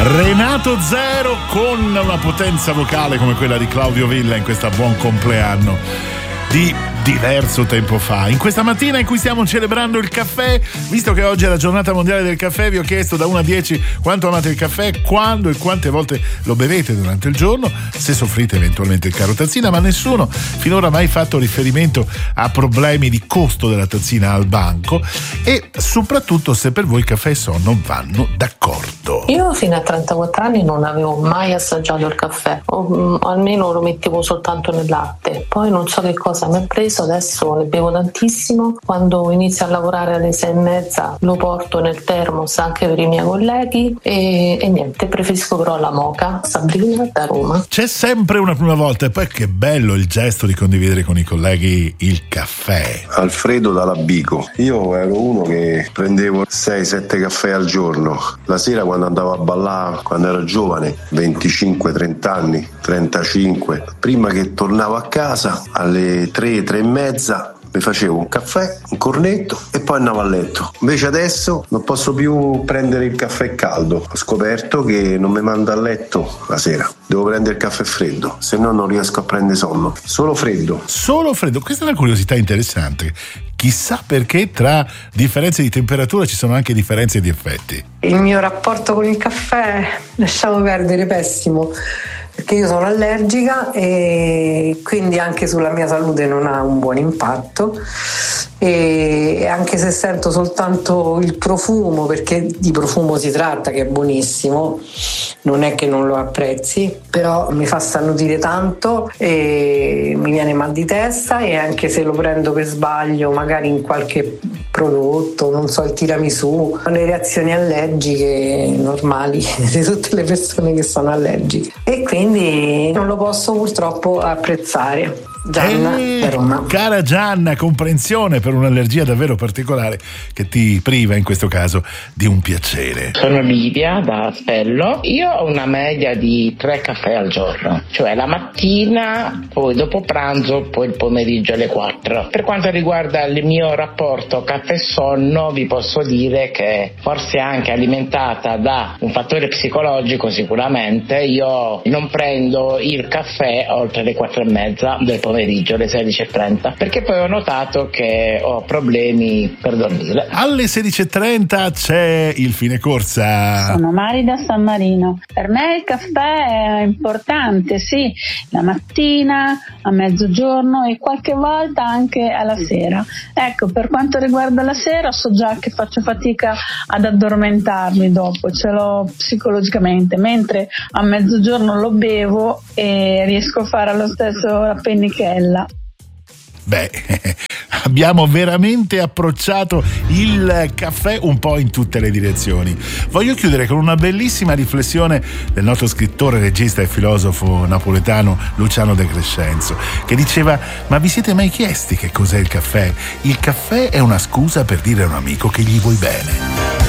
Renato Zero con una potenza vocale come quella di Claudio Villa in questa buon compleanno di diverso tempo fa. In questa mattina in cui stiamo celebrando il caffè, visto che oggi è la giornata mondiale del caffè, vi ho chiesto da 1 a 10 quanto amate il caffè, quando e quante volte lo bevete durante il giorno, se soffrite eventualmente il caro tazzina, ma nessuno finora ha mai fatto riferimento a problemi di costo della tazzina al banco e soprattutto se per voi il caffè e sonno vanno d'accordo. Io fino a 34 anni non avevo mai assaggiato il caffè, o almeno lo mettevo soltanto nel latte, poi non so che cosa mi ha preso, adesso ne bevo tantissimo. Quando inizio a lavorare alle 6:30 lo porto nel termos anche per i miei colleghi e niente, preferisco però la moka. Sabrina da Roma. C'è sempre una prima volta e poi che bello il gesto di condividere con i colleghi il caffè. Alfredo dalla Bico. Io ero uno che prendevo 6-7 caffè al giorno. La sera quando andavo a ballare, quando ero giovane, 25-30 anni, 35, prima che tornavo a casa alle 3 e mezza mi facevo un caffè, un cornetto e poi andavo a letto. Invece adesso non posso più prendere il caffè caldo. Ho scoperto che non mi manda a letto la sera. Devo prendere il caffè freddo, se no non riesco a prendere sonno. Solo freddo. Solo freddo? Questa è una curiosità interessante. Chissà perché tra differenze di temperatura ci sono anche differenze di effetti. Il mio rapporto con il caffè, lasciamo perdere, pessimo. Perché io sono allergica e quindi anche sulla mia salute non ha un buon impatto, e anche se sento soltanto il profumo, perché di profumo si tratta, che è buonissimo, non è che non lo apprezzi, però mi fa starnutire tanto e mi viene mal di testa, e anche se lo prendo per sbaglio magari in qualche prodotto, non so, il tiramisù, le reazioni allergiche normali di tutte le persone che sono allergiche, e quindi non lo posso purtroppo apprezzare. Gianna da Roma. Cara Gianna, comprensione per un'allergia davvero particolare che ti priva in questo caso di un piacere. Sono Livia da Aspello. Io ho una media di 3 caffè al giorno, cioè la mattina, poi dopo pranzo, poi il pomeriggio alle 4. Per quanto riguarda il mio rapporto caffè-sonno, vi posso dire che forse anche alimentata da un fattore psicologico sicuramente. Io non prendo il caffè oltre le 4:30 del pomeriggio, alle 16:30, perché poi ho notato che ho problemi per dormire. Alle 16:30 c'è il fine corsa. Sono Mari da San Marino. Per me il caffè è importante, sì, la mattina, a mezzogiorno e qualche volta anche alla sera. Ecco, per quanto riguarda la sera so già che faccio fatica ad addormentarmi dopo, ce l'ho psicologicamente, mentre a mezzogiorno lo bevo e riesco a fare allo stesso la pennichella. Beh, abbiamo veramente approcciato il caffè un po' in tutte le direzioni. Voglio chiudere con una bellissima riflessione del noto scrittore, regista e filosofo napoletano Luciano De Crescenzo, che diceva: ma vi siete mai chiesti che cos'è il caffè? Il caffè è una scusa per dire a un amico che gli vuoi bene.